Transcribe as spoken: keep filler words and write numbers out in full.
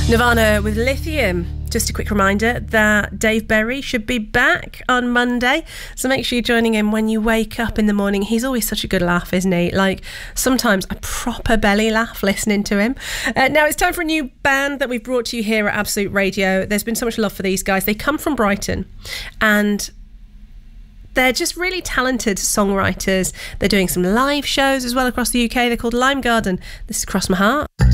Nirvana with Lithium. Just a quick reminder that Dave Berry should be back on Monday, so make sure you're joining him when you wake up in the morning. He's always such a good laugh, isn't he? Like, sometimes a proper belly laugh listening to him. Uh, now it's time for a new band that we've brought to you here at Absolute Radio. There's been so much love for these guys. They come from Brighton and they're just really talented songwriters. They're doing some live shows as well across the U K. They're called Lime Garden. This is Cross My Heart.